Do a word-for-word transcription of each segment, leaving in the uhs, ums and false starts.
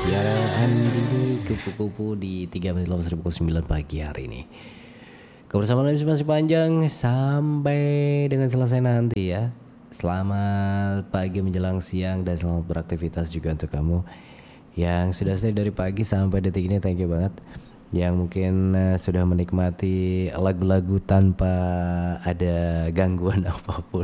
Siaran dini kupu-kupu di tiga menit lewat pukul sembilan pagi hari ini. Kebersamaan masih panjang sampai dengan selesai nanti ya. Selamat pagi menjelang siang dan selamat beraktivitas juga untuk kamu yang sudah stay dari pagi sampai detik ini. Thank you banget. Yang mungkin uh, sudah menikmati lagu-lagu tanpa ada gangguan apapun.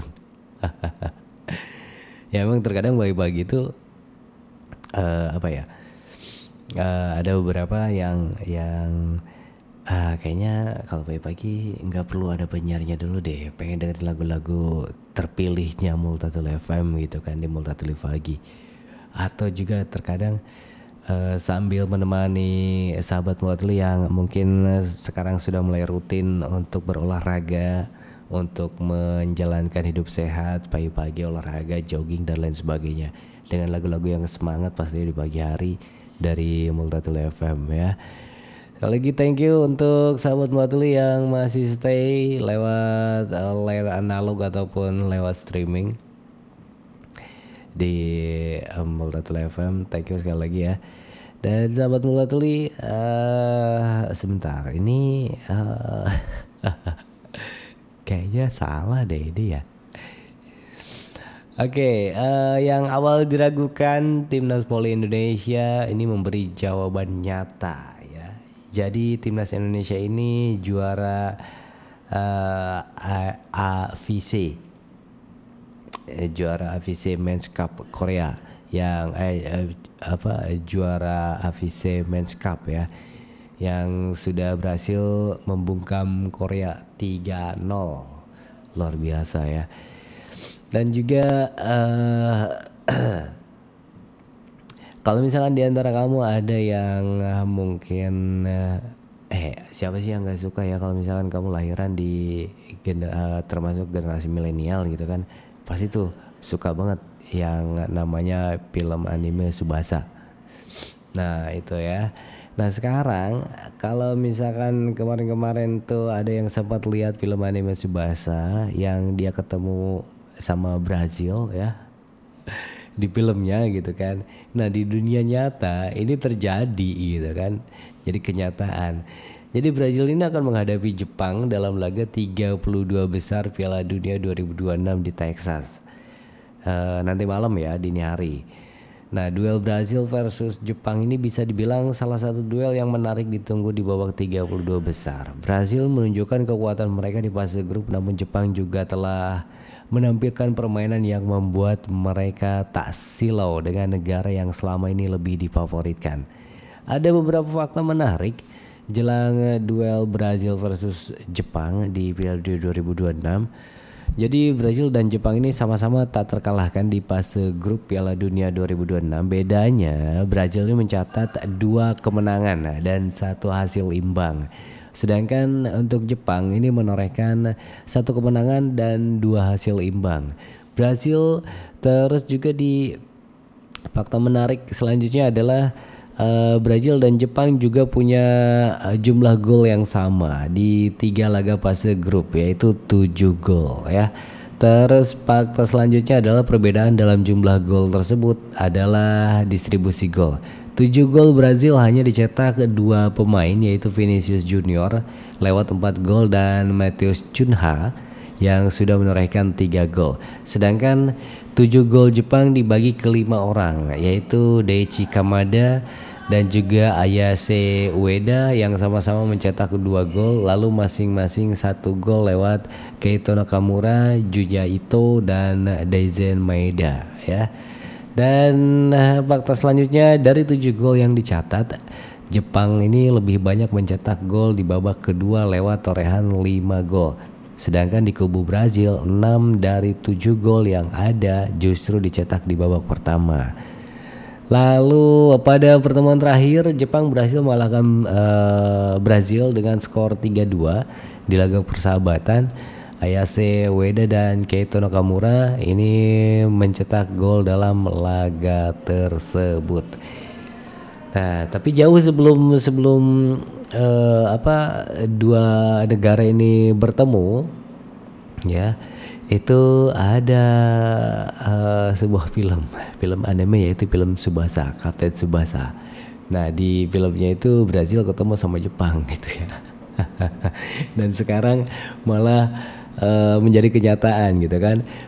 Ya emang terkadang pagi-pagi itu uh, apa ya? Uh, ada beberapa yang yang uh, kayaknya kalau pagi-pagi nggak perlu ada penyiarnya dulu deh, pengen dengerin lagu-lagu terpilihnya Multatul F M gitu kan di Multatul pagi. Atau juga terkadang uh, sambil menemani sahabat Multatul yang mungkin sekarang sudah mulai rutin untuk berolahraga, untuk menjalankan hidup sehat, pagi-pagi olahraga, jogging dan lain sebagainya dengan lagu-lagu yang semangat pastinya di pagi hari dari Multatul F M ya. Sekali lagi thank you untuk sahabat Multatul yang masih stay lewat uh, layar analog ataupun lewat streaming di um, Multatul F M. Thank you sekali lagi ya. Dan sahabat Multatul uh, sebentar ini uh, kayaknya salah deh ini ya. Oke, okay, uh, yang awal diragukan Timnas Voli Indonesia ini memberi jawaban nyata ya. Jadi Timnas Indonesia ini juara uh, A V C, eh, juara A V C Men's Cup Korea, yang eh, eh, apa juara A V C Men's Cup ya, yang sudah berhasil membungkam Korea tiga nol, luar biasa ya. Dan juga uh, kalau misalkan di antara kamu ada yang uh, mungkin uh, eh siapa sih yang nggak suka ya kalau misalkan kamu lahiran di gener- uh, termasuk generasi milenial gitu kan, pasti tuh suka banget yang namanya film anime Tsubasa. Nah itu ya. Nah sekarang kalau misalkan kemarin-kemarin tuh ada yang sempat lihat film anime Tsubasa yang dia ketemu sama Brazil ya di filmnya gitu kan. Nah di dunia nyata ini terjadi gitu kan, jadi kenyataan. Jadi Brazil ini akan menghadapi Jepang dalam laga tiga puluh dua besar Piala Dunia dua ribu dua puluh enam di Texas uh, nanti malam ya, dini hari. Nah duel Brazil versus Jepang ini bisa dibilang salah satu duel yang menarik ditunggu di babak tiga puluh dua besar. Brazil menunjukkan kekuatan mereka di fase grup, namun Jepang juga telah menampilkan permainan yang membuat mereka tak silau dengan negara yang selama ini lebih difavoritkan. Ada beberapa fakta menarik jelang duel Brazil versus Jepang di Piala Dunia dua ribu dua puluh enam. Jadi Brazil dan Jepang ini sama-sama tak terkalahkan di fase grup Piala Dunia dua ribu dua puluh enam. Bedanya Brazil ini mencatat dua kemenangan dan satu hasil imbang. Sedangkan untuk Jepang ini menorehkan satu kemenangan dan dua hasil imbang. Brazil terus juga di fakta menarik selanjutnya adalah uh, Brazil dan Jepang juga punya uh, jumlah gol yang sama di tiga laga fase grup, yaitu tujuh gol ya. Terus fakta selanjutnya adalah perbedaan dalam jumlah gol tersebut adalah distribusi gol. tujuh gol Brazil hanya dicetak dua pemain, yaitu Vinicius Junior lewat empat gol dan Matheus Cunha yang sudah menorehkan tiga gol. Sedangkan tujuh gol Jepang dibagi ke lima orang, yaitu Daichi Kamada dan juga Ayase Ueda yang sama-sama mencetak dua gol, lalu masing-masing satu gol lewat Keito Nakamura, Junya Ito dan Daizen Maeda ya. Dan uh, fakta selanjutnya, dari tujuh gol yang dicatat, Jepang ini lebih banyak mencetak gol di babak kedua lewat torehan lima gol. Sedangkan di kubu Brazil, enam dari tujuh gol yang ada justru dicetak di babak pertama. Lalu pada pertemuan terakhir, Jepang berhasil mengalahkan uh, Brazil dengan skor tiga dua di laga persahabatan. Ayase Ueda dan Keito Nakamura ini mencetak gol dalam laga tersebut. Nah, tapi jauh sebelum sebelum uh, apa dua negara ini bertemu, ya, itu ada uh, sebuah film, film anime yaitu film Tsubasa, Kapten Tsubasa. Nah di filmnya itu Brazil ketemu sama Jepang gitu ya. Dan sekarang malah uh, menjadi kenyataan gitu kan.